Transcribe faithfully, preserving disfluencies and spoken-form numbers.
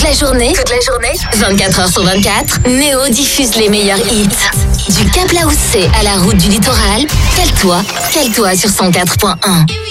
la journée, toute la journée, vingt-quatre heures sur vingt-quatre, Néo diffuse les meilleurs hits. Du Cap Laoussé à la route du littoral, cale-toi, cale-toi sur cent quatre point un.